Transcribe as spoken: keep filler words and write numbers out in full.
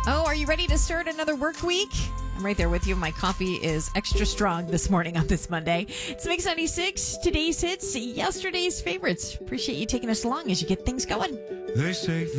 Oh, are you ready to start another work week? I'm right there with you. My coffee is extra strong this morning on this Monday. It's Mix ninety-six, today's hits, yesterday's favorites. Appreciate you taking us along as you get things going. They say